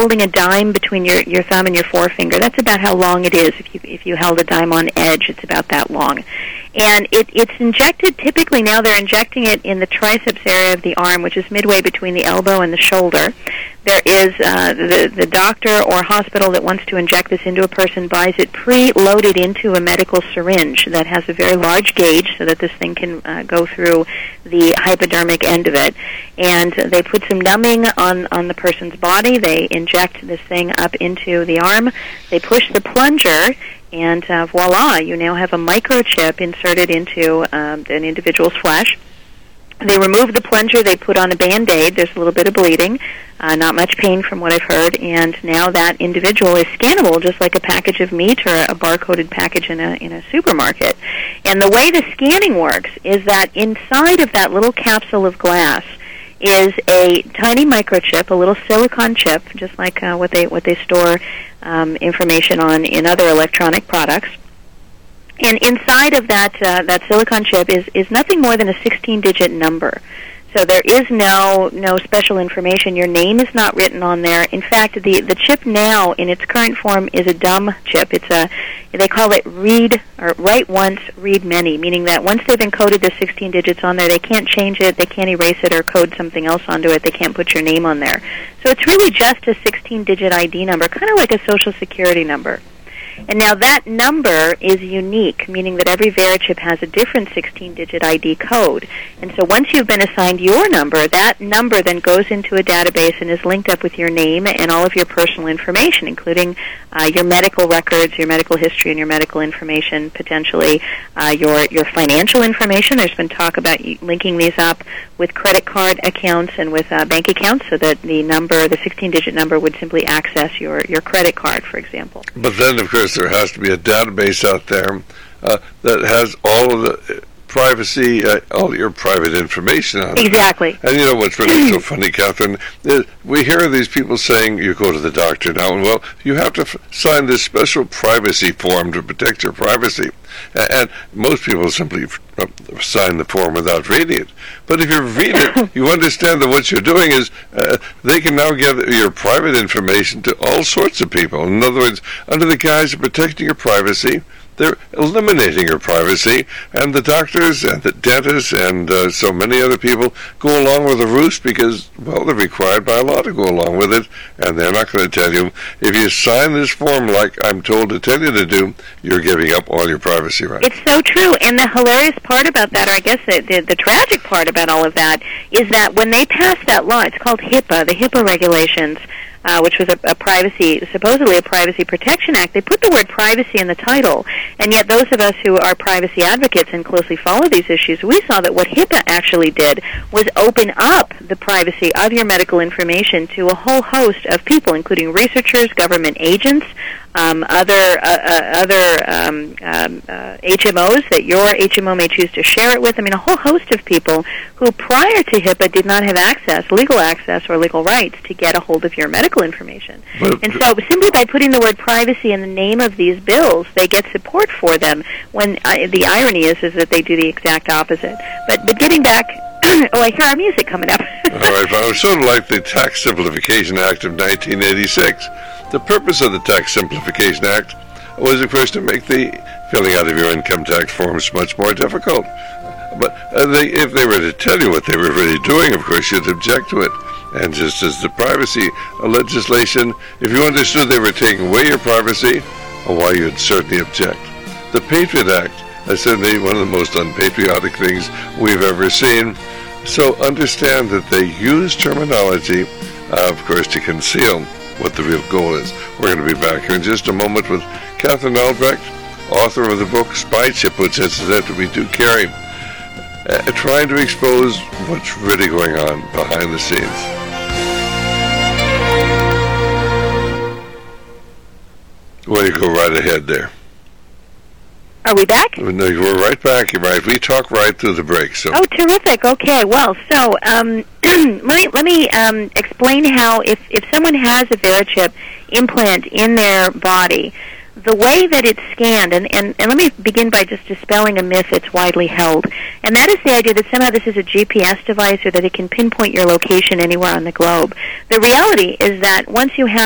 holding a dime between your thumb and your forefinger. That's about how long it is. If you held a dime on edge, it's about that long. And it's injected, typically now they're injecting it in the triceps area of the arm, which is midway between the elbow and the shoulder. There is the doctor or hospital that wants to inject this into a person buys it pre-loaded into a medical syringe that has a very large gauge so that this thing can go through the hypodermic end of it. And they put some numbing on the person's body. They inject this thing up into the arm. They push the plunger, and voila, you now have a microchip inserted into an individual's flesh. They remove the plunger, they put on a Band-Aid, there's a little bit of bleeding, not much pain from what I've heard, and now that individual is scannable just like a package of meat or a barcoded package in a supermarket. And the way the scanning works is that inside of that little capsule of glass is a tiny microchip, a little silicon chip, just like what they store information on in other electronic products. And inside of that silicon chip is nothing more than a 16-digit number. So there is no special information. Your name is not written on there. In fact, the chip now in its current form is a dumb chip. They call it write once, read many, meaning that once they've encoded the 16 digits on there, they can't change it, they can't erase it or code something else onto it, they can't put your name on there. So it's really just a 16-digit ID number, kind of like a Social Security number. And now that number is unique, meaning that every Verichip has a different 16-digit ID code. And so once you've been assigned your number, that number then goes into a database and is linked up with your name and all of your personal information, including your medical records, your medical history, and your medical information, potentially your financial information. There's been talk about linking these up with credit card accounts and with bank accounts so that the 16-digit number would simply access your credit card, for example. But then, of course, there has to be a database out there that has all of the privacy, all your private information on it. Exactly. And you know what's really so funny, Catherine, is we hear these people saying you go to the doctor now, and well, you have to sign this special privacy form to protect your privacy. And most people simply sign the form without reading it. But if you read it, you understand that what you're doing is they can now give your private information to all sorts of people. In other words, under the guise of protecting your privacy, they're eliminating your privacy, and the doctors and the dentists and so many other people go along with the ruse because, well, they're required by law to go along with it, and they're not going to tell you, if you sign this form like I'm told to tell you to do, you're giving up all your privacy rights. It's so true, and the hilarious part about that, or I guess the tragic part about all of that, is that when they passed that law, it's called HIPAA, the HIPAA regulations, which was supposedly a privacy protection act. They put the word privacy in the title, and yet those of us who are privacy advocates and closely follow these issues, we saw that what HIPAA actually did was open up the privacy of your medical information to a whole host of people, including researchers, government agents, other HMOs that your HMO may choose to share it with. I mean, a whole host of people who prior to HIPAA did not have legal access or legal rights to get a hold of your medical information. And so simply by putting the word privacy in the name of these bills, they get support for them when the irony is that they do the exact opposite. But getting back, I hear our music coming up. All right, well, it's sort of like the Tax Simplification Act of 1986. The purpose of the Tax Simplification Act was, of course, to make the filling out of your income tax forms much more difficult. But if they were to tell you what they were really doing, of course, you'd object to it. And just as the privacy legislation, if you understood they were taking away your privacy, why, you'd certainly object. The Patriot Act is certainly one of the most unpatriotic things we've ever seen. So understand that they use terminology, of course, to conceal what the real goal is. We're going to be back here in just a moment with Catherine Albrecht, author of the book Spy Chip, which incidentally we do carry, trying to expose what's really going on behind the scenes. Well, you go right ahead there. Are we back? No, we're right back. You're right. We talk right through the break. So. Oh, terrific. Okay. Well, so let me explain how if someone has a Verichip implant in their body, the way that it's scanned, and let me begin by just dispelling a myth that's widely held, and that is the idea that somehow this is a GPS device or that it can pinpoint your location anywhere on the globe. The reality is that once you have